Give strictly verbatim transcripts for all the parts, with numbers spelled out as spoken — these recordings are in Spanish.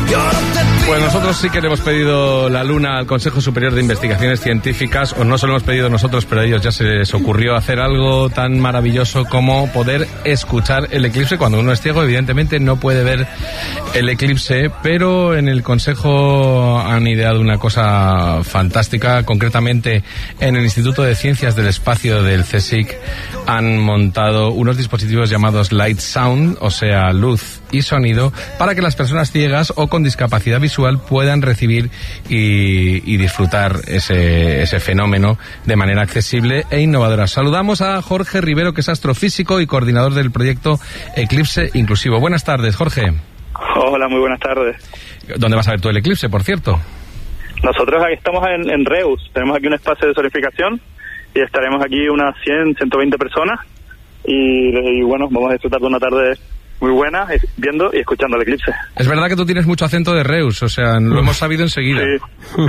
Pues nosotros sí que le hemos pedido la luna al Consejo Superior de Investigaciones Científicas, o no se lo hemos pedido nosotros, pero a ellos ya se les ocurrió hacer algo tan maravilloso como poder escuchar el eclipse. Cuando uno es ciego, evidentemente no puede ver el eclipse, pero en el Consejo han ideado una cosa fantástica. Concretamente, en el Instituto de Ciencias del Espacio del CSIC han montado unos dispositivos llamados Light Sound, o sea, luz y sonido, para que las personas ciegas o con discapacidad visual puedan recibir y, y disfrutar ese, ese fenómeno de manera accesible e innovadora. Saludamos a Jorge Rivero, que es astrofísico y coordinador del proyecto Eclipse Inclusivo. Buenas tardes, Jorge. Hola, muy buenas tardes. ¿Dónde vas a ver tú el eclipse, por cierto? Nosotros aquí estamos en, en Reus. Tenemos aquí un espacio de zonificación y estaremos aquí unas cien, ciento veinte personas y, y bueno, vamos a disfrutar de una tarde muy buena, viendo y escuchando el eclipse. Es verdad que tú tienes mucho acento de Reus, o sea, lo hemos sabido enseguida. Sí,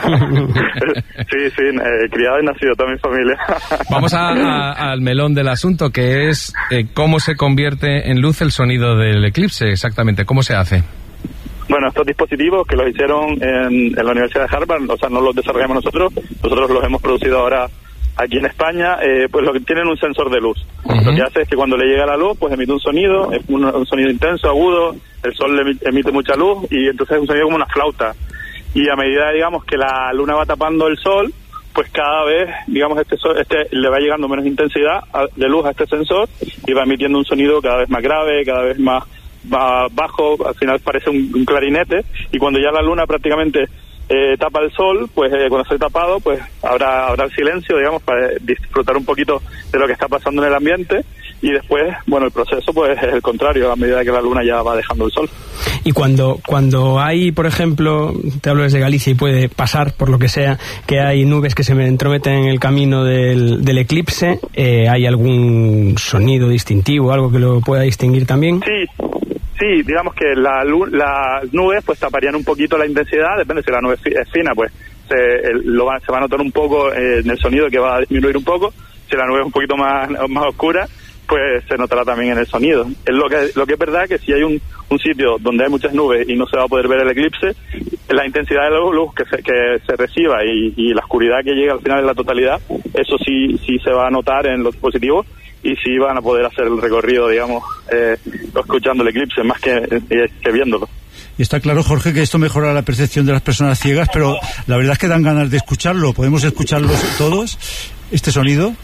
sí, sí, eh, criado y nacido toda mi familia. Vamos a, a, al melón del asunto, que es eh, cómo se convierte en luz el sonido del eclipse, exactamente, ¿cómo se hace? Bueno, estos dispositivos que los hicieron en, en la Universidad de Harvard, o sea, no los desarrollamos nosotros, nosotros los hemos producido ahora aquí en España, eh, pues lo que tienen un sensor de luz. Uh-huh. Lo que hace es que cuando le llega la luz, pues emite un sonido, es un, un sonido intenso, agudo, el sol le emite mucha luz y entonces es un sonido como una flauta. Y a medida, digamos, que la luna va tapando el sol, pues cada vez, digamos, este, sol, este le va llegando menos intensidad de luz a este sensor y va emitiendo un sonido cada vez más grave, cada vez más, más bajo, al final parece un, un clarinete, y cuando ya la luna prácticamente Eh, tapa el sol, pues eh, cuando esté tapado, pues habrá habrá el silencio, digamos, para disfrutar un poquito de lo que está pasando en el ambiente, y después, bueno, el proceso pues es el contrario, a medida que la luna ya va dejando el sol. Y cuando cuando hay, por ejemplo, te hablo desde Galicia y puede pasar, por lo que sea, que hay nubes que se me entrometen en el camino del, del eclipse, eh, ¿hay algún sonido distintivo, algo que lo pueda distinguir también? Sí. Sí, digamos que la, las nubes pues taparían un poquito la intensidad, depende si la nube es fina, pues se, el, lo va, se va a notar un poco eh, en el sonido, que va a disminuir un poco. Si la nube es un poquito más, más oscura, pues se notará también en el sonido. Es lo que lo que es verdad que si hay un, un sitio donde hay muchas nubes y no se va a poder ver el eclipse, la intensidad de la luz que se, que se reciba y, y la oscuridad que llega al final en la totalidad, eso sí, sí se va a notar en los dispositivos, y sí van a poder hacer el recorrido, digamos, eh, escuchando el eclipse, más que, eh, que viéndolo. Y está claro, Jorge, que esto mejora la percepción de las personas ciegas, pero la verdad es que dan ganas de escucharlo. ¿Podemos escucharlos todos, este sonido?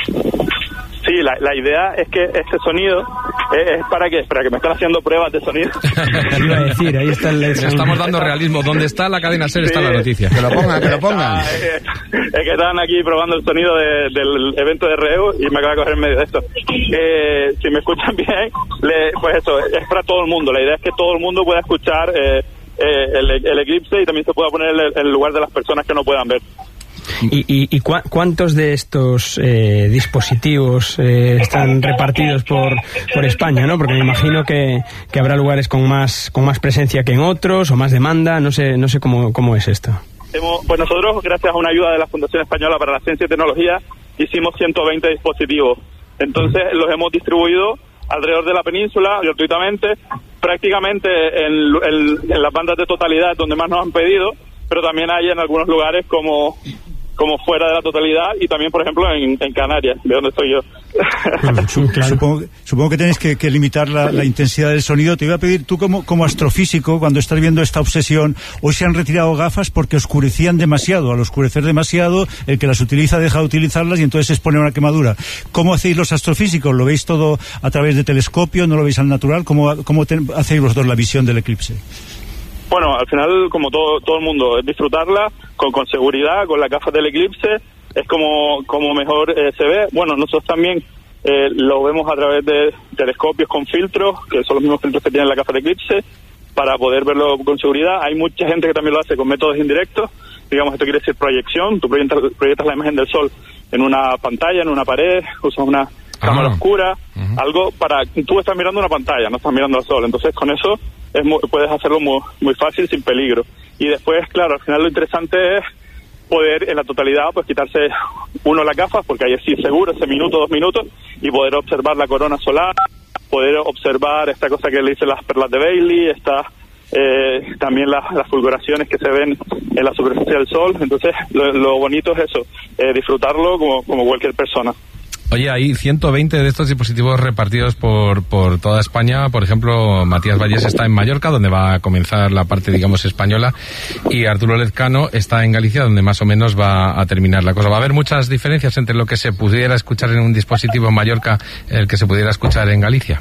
Sí, la, la idea es que este sonido es, es para que para que me están haciendo pruebas de sonido. Iba a decir, ahí está el... Le estamos dando realismo. ¿Dónde está la cadena SER? Sí, está la noticia. Que lo pongan, que lo pongan. Es, es que estaban aquí probando el sonido de, del evento de Reus y me acaba de coger en medio de esto. Eh, si me escuchan bien, le, pues eso, es para todo el mundo. La idea es que todo el mundo pueda escuchar eh, eh, el, el eclipse, y también se pueda poner en el lugar de las personas que no puedan ver. ¿Y, y, y cu- cuántos de estos eh, dispositivos eh, están repartidos por, por España, ¿no? Porque me imagino que, que habrá lugares con más con más presencia que en otros, o más demanda, no sé no sé cómo, cómo es esto. Hemos, pues nosotros, gracias a una ayuda de la Fundación Española para la Ciencia y Tecnología, hicimos ciento veinte dispositivos. Entonces los hemos distribuido alrededor de la península gratuitamente, prácticamente en, en, en las bandas de totalidad donde más nos han pedido, pero también hay en algunos lugares como... como fuera de la totalidad, y también, por ejemplo, en, en Canarias, de donde estoy yo. Claro. Supongo, supongo que tenéis que, que limitar la, la intensidad del sonido. Te iba a pedir, tú como, como astrofísico, cuando estás viendo esta obsesión, hoy se han retirado gafas porque oscurecían demasiado. Al oscurecer demasiado, el que las utiliza deja de utilizarlas y entonces se expone a una quemadura. ¿Cómo hacéis los astrofísicos? ¿Lo veis todo a través de telescopio? ¿No lo veis al natural? ¿Cómo, cómo te, hacéis vosotros la visión del eclipse? Bueno, al final, como todo todo el mundo, es disfrutarla con, con seguridad, con las gafas del eclipse, es como, como mejor eh, se ve. Bueno, nosotros también eh, lo vemos a través de telescopios con filtros, que son los mismos filtros que tienen la gafa de eclipse, para poder verlo con seguridad. Hay mucha gente que también lo hace con métodos indirectos. Digamos, esto quiere decir proyección. Tú proyectas, proyectas la imagen del sol en una pantalla, en una pared, usas una cámara oscura, uh-huh. algo para... Tú estás mirando una pantalla, no estás mirando al sol. Entonces, con eso es muy, puedes hacerlo muy, muy fácil, sin peligro. Y después, claro, al final lo interesante es poder, en la totalidad, pues quitarse uno las gafas, porque ahí sí seguro, ese minuto, dos minutos, y poder observar la corona solar, poder observar esta cosa que le dicen las perlas de Bailey, esta eh, también las, las fulguraciones que se ven en la superficie del Sol. Entonces lo, lo bonito es eso, eh, disfrutarlo como, como cualquier persona. Oye, hay ciento veinte de estos dispositivos repartidos por, por toda España. Por ejemplo, Matías Vallés está en Mallorca, donde va a comenzar la parte, digamos, española, y Arturo Lezcano está en Galicia, donde más o menos va a terminar la cosa. ¿Va a haber muchas diferencias entre lo que se pudiera escuchar en un dispositivo en Mallorca y el que se pudiera escuchar en Galicia?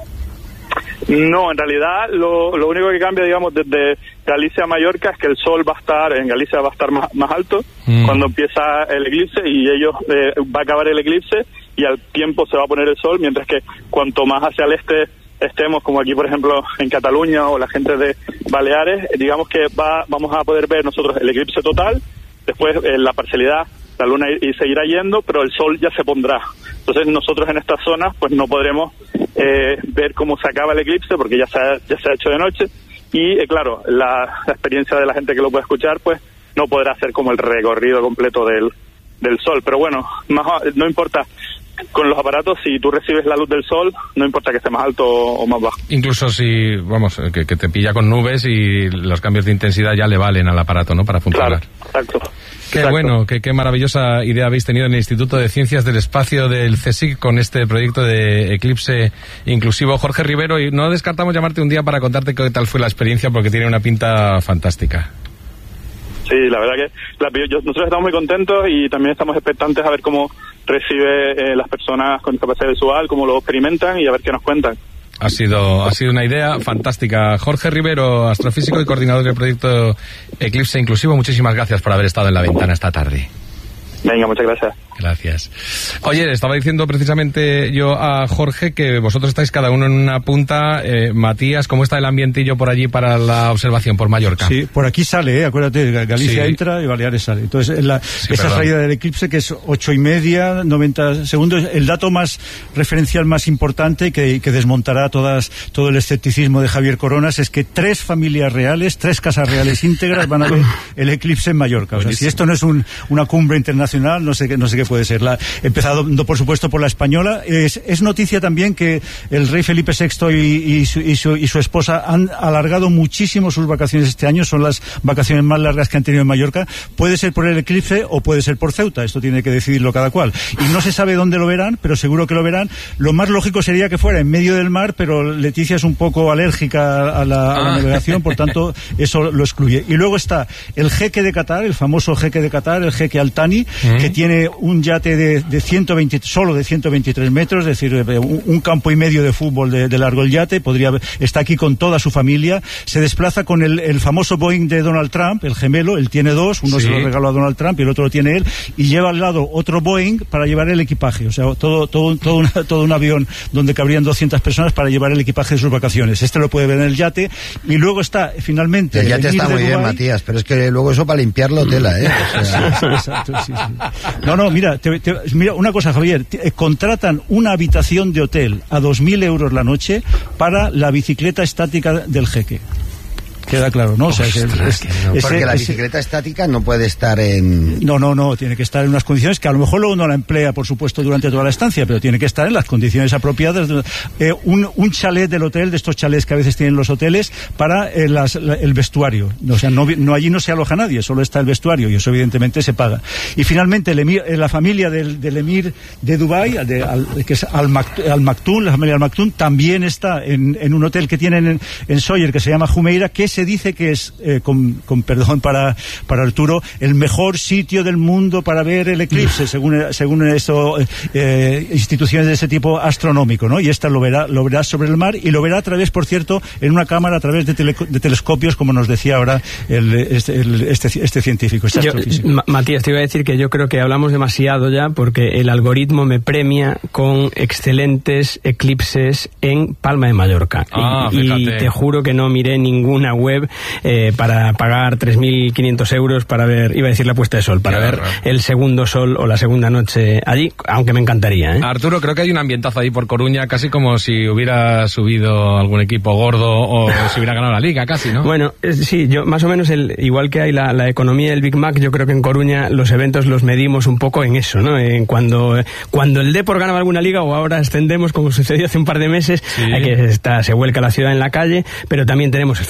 No, en realidad lo, lo único que cambia, digamos, desde Galicia a Mallorca es que el sol va a estar, en Galicia va a estar más, más alto mm. cuando empieza el eclipse, y ellos eh, va a acabar el eclipse y al tiempo se va a poner el sol, mientras que cuanto más hacia el este estemos, como aquí por ejemplo en Cataluña o la gente de Baleares, digamos que va, vamos a poder ver nosotros el eclipse total, después eh, la parcialidad, la luna y seguirá yendo, pero el sol ya se pondrá. Entonces nosotros en estas zonas pues no podremos eh, ver cómo se acaba el eclipse, porque ya se ha, ya se ha hecho de noche, y eh, claro, la, la experiencia de la gente que lo puede escuchar pues no podrá hacer como el recorrido completo del, del sol. Pero bueno, más, no importa. Con los aparatos, si tú recibes la luz del sol, no importa que esté más alto o más bajo. Incluso si, vamos, que, que te pilla con nubes y los cambios de intensidad ya le valen al aparato, ¿no?, para funcionar. Claro, exacto. Qué exacto. bueno, qué, qué maravillosa idea habéis tenido en el Instituto de Ciencias del Espacio del CSIC con este proyecto de eclipse inclusivo. Jorge Rivero, y no descartamos llamarte un día para contarte qué tal fue la experiencia, porque tiene una pinta fantástica. Sí, la verdad que la, yo, nosotros estamos muy contentos y también estamos expectantes a ver cómo recibe eh, las personas con discapacidad visual, cómo lo experimentan y a ver qué nos cuentan. Ha sido, ha sido una idea fantástica. Jorge Rivero, astrofísico y coordinador del proyecto Eclipse Inclusivo, muchísimas gracias por haber estado en la ventana esta tarde. Venga, muchas gracias. Gracias. Oye, estaba diciendo precisamente yo a Jorge que vosotros estáis cada uno en una punta. Eh, Matías, ¿cómo está el ambientillo por allí para la observación por Mallorca? Sí, por aquí sale, ¿eh? Acuérdate, Galicia sí. entra y Baleares sale. Entonces, la, sí, esa perdón. salida del eclipse, que es ocho y media, noventa segundos, el dato más referencial más importante que, que desmontará todas, todo el escepticismo de Javier Coronas, es que tres familias reales, tres casas reales íntegras van a ver el eclipse en Mallorca. O sea, si esto no es un, una cumbre internacional, no sé qué, no sé qué puede ser. La, empezado, por supuesto, por la española. Es, es noticia también que el rey Felipe sexto y, y, su, y, su, y su esposa han alargado muchísimo sus vacaciones este año. Son las vacaciones más largas que han tenido en Mallorca. Puede ser por el eclipse o puede ser por Ceuta. Esto tiene que decidirlo cada cual. Y no se sabe dónde lo verán, pero seguro que lo verán. Lo más lógico sería que fuera en medio del mar, pero Leticia es un poco alérgica a la, a la ah. navegación, por tanto, eso lo excluye. Y luego está el jeque de Qatar, el famoso jeque de Qatar, el jeque Al Thani, ¿Mm? que tiene un yate de, de ciento veinte, solo de ciento veintitrés metros, es decir, un, un campo y medio de fútbol de, de largo el yate. Podría, está aquí con toda su familia. Se desplaza con el, el famoso Boeing de Donald Trump, el gemelo. Él tiene dos, uno sí. se lo regaló a Donald Trump y el otro lo tiene él, y lleva al lado otro Boeing para llevar el equipaje. O sea, todo, todo, todo, una, todo un avión donde cabrían doscientas personas para llevar el equipaje de sus vacaciones. Este lo puede ver en el yate. Y luego está, finalmente, el yate el está muy Dubái. Bien, Matías, pero es que luego eso para limpiarlo tela, ¿eh? O sea... sí, exacto, sí, sí. No, no, mira, te, te, mira una cosa, Javier, te, eh, contratan una habitación de hotel a dos mil euros la noche para la bicicleta estática del jeque. Queda claro, ¿no? O sea, Ostras, es, es, que no. ese, Porque la ese, bicicleta estática no puede estar en... No, no, no, tiene que estar en unas condiciones que a lo mejor luego no la emplea, por supuesto, durante toda la estancia, pero tiene que estar en las condiciones apropiadas. Eh, un, un chalet del hotel, de estos chalets que a veces tienen los hoteles, para eh, las, la, el vestuario. O sea, no, no, allí no se aloja nadie, solo está el vestuario, y eso evidentemente se paga. Y finalmente, el emir, la familia del, del emir de Dubái, de, al, que es Al, Maktoum, Al Maktoum, la familia Al Maktoum, también está en, en un hotel que tienen en, en Sóller, que se llama Jumeirah, que se dice que es Eh, con, con perdón para, para Arturo, el mejor sitio del mundo para ver el eclipse, según, según eso, eh, instituciones de ese tipo astronómico, ¿no? Y esta lo verá, lo verá sobre el mar, y lo verá a través, por cierto, en una cámara, a través de, tele, de telescopios, como nos decía ahora el, este, el, este, este científico, este yo, astrofísico. Matías, te iba a decir que yo creo que hablamos demasiado ya, porque el algoritmo me premia con excelentes eclipses en Palma de Mallorca. Ah, y, y te juro que no miré ninguna web eh, para pagar tres mil quinientos euros para ver, iba a decir la puesta de sol, para claro, ver claro. el segundo sol o la segunda noche allí, aunque me encantaría, ¿eh? Arturo, creo que hay un ambientazo ahí por Coruña, casi como si hubiera subido algún equipo gordo o si hubiera ganado la Liga, casi, ¿no? Bueno, sí, yo más o menos, el, igual que hay la, la economía del Big Mac, yo creo que en Coruña los eventos los medimos un poco en eso, ¿no? En cuando, cuando el Depor ganaba alguna liga, o ahora ascendemos, como sucedió hace un par de meses, sí. hay que está, se vuelca la ciudad en la calle, pero también tenemos el fin de año,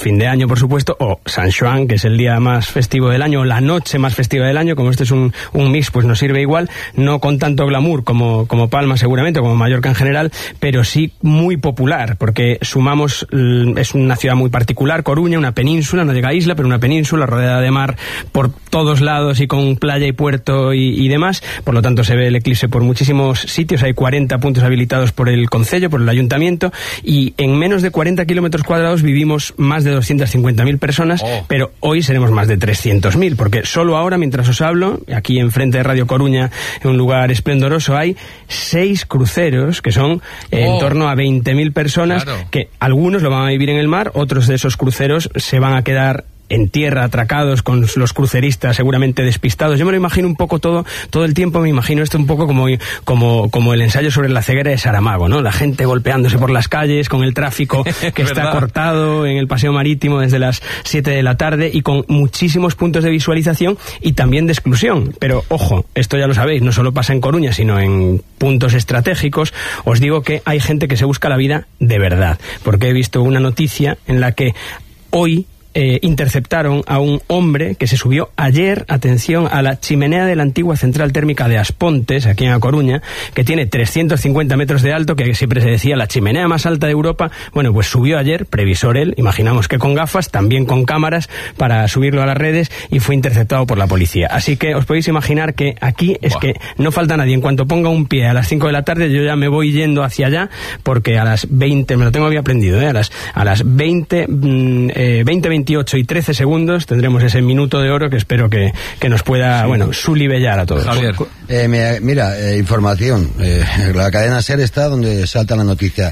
año, por supuesto, o San Xoán, que es el día más festivo del año, o la noche más festiva del año. Como este es un, un mix, pues nos sirve igual, no con tanto glamour como, como Palma seguramente, como Mallorca en general, pero sí muy popular, porque sumamos, es una ciudad muy particular, Coruña, una península, no llega a isla, pero una península rodeada de mar por todos lados y con playa y puerto y, y demás. Por lo tanto, se ve el eclipse por muchísimos sitios. Hay cuarenta puntos habilitados por el concello, por el ayuntamiento, y en menos de cuarenta kilómetros cuadrados vivimos más de doscientas cincuenta mil personas, oh. pero hoy seremos más de trescientos mil, porque solo ahora, mientras os hablo, aquí enfrente de Radio Coruña, en un lugar esplendoroso, hay seis cruceros, que son eh, oh. en torno a veinte mil personas, claro. que algunos lo van a vivir en el mar, otros de esos cruceros se van a quedar en tierra, atracados, con los cruceristas seguramente despistados. Yo me lo imagino un poco todo, todo el tiempo me imagino esto un poco como, como, como el ensayo sobre la ceguera de Saramago, ¿no? La gente golpeándose por las calles, con el tráfico que está cortado en el paseo marítimo desde las siete de la tarde, y con muchísimos puntos de visualización y también de exclusión. Pero, ojo, esto ya lo sabéis, no solo pasa en Coruña, sino en puntos estratégicos. Os digo que hay gente que se busca la vida de verdad, porque he visto una noticia en la que hoy Eh, interceptaron a un hombre que se subió ayer, atención, a la chimenea de la antigua central térmica de Aspontes, aquí en A Coruña, que tiene trescientos cincuenta metros de alto, que siempre se decía la chimenea más alta de Europa. Bueno, pues subió ayer, previsor él, imaginamos que con gafas, también con cámaras, para subirlo a las redes, y fue interceptado por la policía. Así que os podéis imaginar que aquí es Buah. que no falta nadie. En cuanto ponga un pie a las cinco de la tarde, yo ya me voy yendo hacia allá, porque a las veinte, me lo tengo bien aprendido, ¿eh? a las a las veinte, eh, veinte, veintiocho y trece segundos tendremos ese minuto de oro que espero que, que nos pueda, sí. bueno, sulivellar a todos. Javier. Eh, me, mira, eh, información. Eh, la cadena SER está donde salta la noticia.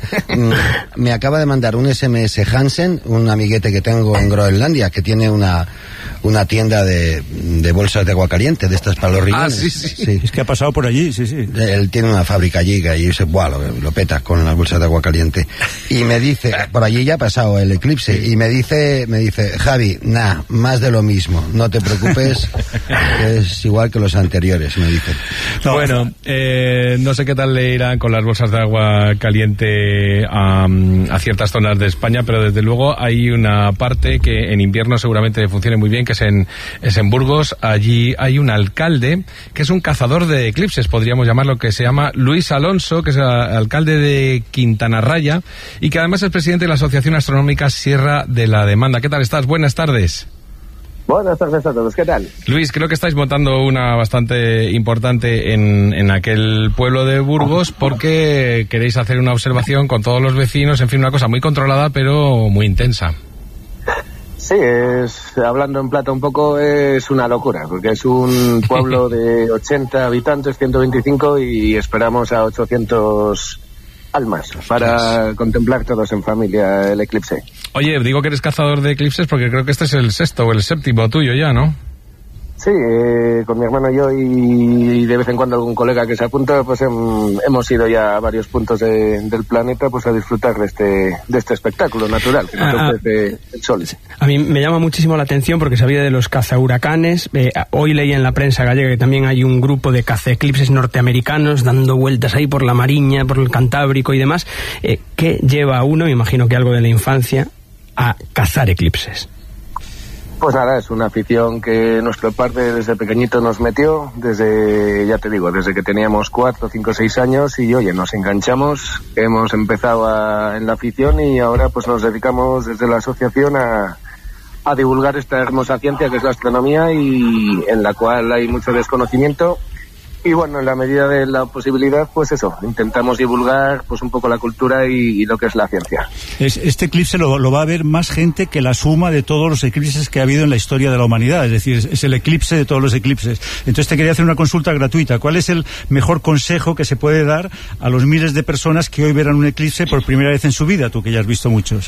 Me acaba de mandar un ese eme ese Hansen, un amiguete que tengo en Groenlandia, que tiene una una tienda de, de bolsas de agua caliente, de estas para los riñones. Ah, sí, sí, sí. Es que ha pasado por allí, sí, sí. Él tiene una fábrica allí, que allí se, buah, lo, lo peta con las bolsas de agua caliente. Y me dice, por allí ya ha pasado el eclipse, y me dice, me dice, Javi, nah, más de lo mismo, no te preocupes, que es igual que los anteriores, me dice. No, bueno, eh, no sé qué tal le irán con las bolsas de agua caliente a, a ciertas zonas de España, pero desde luego hay una parte que en invierno seguramente funcione muy bien, que es en, es en Burgos. Allí hay un alcalde que es un cazador de eclipses, podríamos llamarlo, que se llama Luis Alonso, que es alcalde de Quintana Raya, y que además es presidente de la Asociación Astronómica Sierra de la Demanda. ¿Qué tal estás? Buenas tardes. Buenas tardes a todos, ¿qué tal? Luis, creo que estáis montando una bastante importante en, en aquel pueblo de Burgos, porque queréis hacer una observación con todos los vecinos, en fin, una cosa muy controlada pero muy intensa. Sí, es, hablando en plata un poco, es una locura, porque es un pueblo de ochenta habitantes, ciento veinticinco, y esperamos a ochocientos almas para yes. contemplar todos en familia el eclipse. Oye, digo que eres cazador de eclipses porque creo que este es el sexto o el séptimo tuyo ya, ¿no? Sí, eh, con mi hermano y yo, y de vez en cuando algún colega que se apunta, pues hem, hemos ido ya a varios puntos de, del planeta, pues a disfrutar de este de este espectáculo natural que nos ah, ofrece el sol. A mí me llama muchísimo la atención porque sabía de los cazahuracanes. Eh, hoy leí en la prensa gallega que también hay un grupo de cazaeclipses norteamericanos dando vueltas ahí por la Mariña, por el Cantábrico y demás. Eh, ¿Qué lleva a uno, me imagino que algo de la infancia, a cazar eclipses? Pues nada, es una afición que nuestro padre desde pequeñito nos metió, desde, ya te digo, desde que teníamos cuatro, cinco, seis años, y oye, nos enganchamos, hemos empezado a, en la afición, y ahora pues nos dedicamos desde la asociación a, a divulgar esta hermosa ciencia que es la astronomía, y en la cual hay mucho desconocimiento. Y bueno, en la medida de la posibilidad, pues eso, intentamos divulgar pues un poco la cultura y, y lo que es la ciencia. Es, este eclipse lo, lo va a ver más gente que la suma de todos los eclipses que ha habido en la historia de la humanidad, es decir, es, es el eclipse de todos los eclipses. Entonces te quería hacer una consulta gratuita. ¿Cuál es el mejor consejo que se puede dar a los miles de personas que hoy verán un eclipse por primera vez en su vida, tú que ya has visto muchos?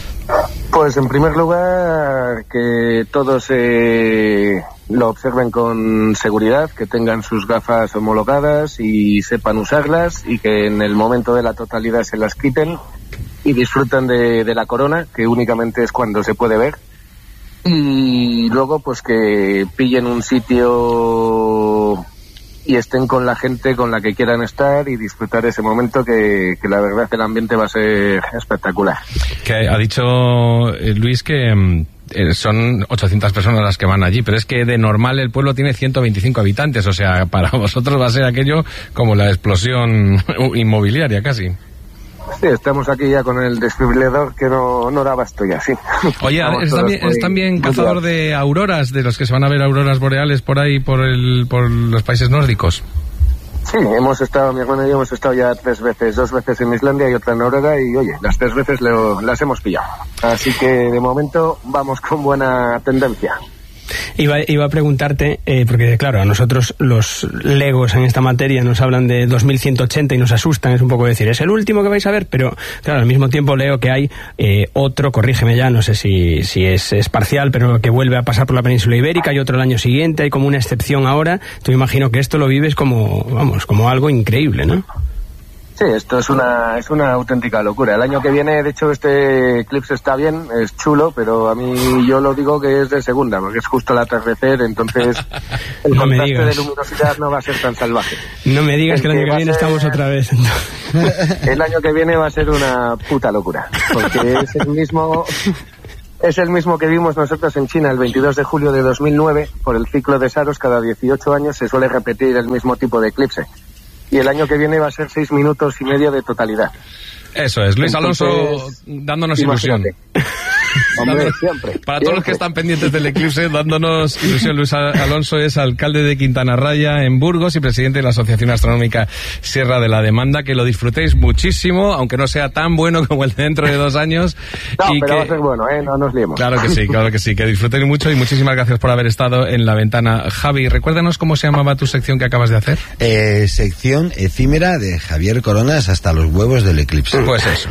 Pues en primer lugar, que todos eh, lo observen con seguridad, que tengan sus gafas homologadas y sepan usarlas, y que en el momento de la totalidad se las quiten y disfruten de, de la corona, que únicamente es cuando se puede ver. Y luego pues que pillen un sitio y estén con la gente con la que quieran estar y disfrutar ese momento que, que la verdad el ambiente va a ser espectacular. Que ha dicho eh, Luis que mm, eh, son ochocientas personas las que van allí, pero es que de normal el pueblo tiene ciento veinticinco habitantes, o sea, para vosotros va a ser aquello como la explosión inmobiliaria casi. Sí, estamos aquí ya con el desfibrilador que no, no da abasto ya, sí. Oye, ¿es también, ¿es también cazador de auroras, de los que se van a ver auroras boreales por ahí, por el, por los países nórdicos? Sí, hemos estado, mi hermano y yo hemos estado ya tres veces, dos veces en Islandia y otra en Noruega, y oye, las tres veces lo, las hemos pillado. Así que de momento vamos con buena tendencia. Iba, iba a preguntarte, eh, porque claro, a nosotros los legos en esta materia nos hablan de dos mil ciento ochenta y nos asustan, es un poco decir, es el último que vais a ver, pero claro, al mismo tiempo leo que hay eh, otro, corrígeme ya, no sé si, si es, es parcial, pero que vuelve a pasar por la península ibérica, y otro el año siguiente, hay como una excepción ahora. Tú me imagino que esto lo vives como, vamos, como algo increíble, ¿no? Sí, esto es una es una auténtica locura. El año que viene, de hecho, este eclipse está bien, es chulo, pero a mí yo lo digo que es de segunda, porque es justo al atardecer, entonces el no contraste de luminosidad no va a ser tan salvaje. No me digas el que el año que, que viene ser... estamos otra vez. El año que viene va a ser una puta locura, porque es el mismo... Es el mismo que vimos nosotros en China el veintidós de julio de dos mil nueve, por el ciclo de Saros, cada dieciocho años se suele repetir el mismo tipo de eclipse. Y el año que viene va a ser seis minutos y medio de totalidad. Eso es, Luis Entonces, Alonso dándonos ilusión. Hombre, siempre, Para siempre. todos los que están pendientes del eclipse, dándonos ilusión. Luis Alonso es alcalde de Quintana Raya en Burgos y presidente de la Asociación Astronómica Sierra de la Demanda. Que lo disfrutéis muchísimo, aunque no sea tan bueno como el de dentro de dos años. No, y pero que... va a ser bueno, ¿eh? No nos liemos. Claro que sí, claro que sí. Que disfrutéis mucho y muchísimas gracias por haber estado en La Ventana. Javi, recuérdanos cómo se llamaba tu sección que acabas de hacer. Eh, sección efímera de Javier Coronas hasta los huevos del eclipse. Pues eso.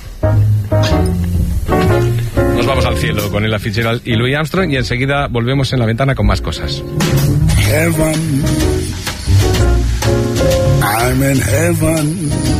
Nos vamos al cielo con Ella Fitzgerald y Louis Armstrong y enseguida volvemos en La Ventana con más cosas. Heaven, I'm in heaven.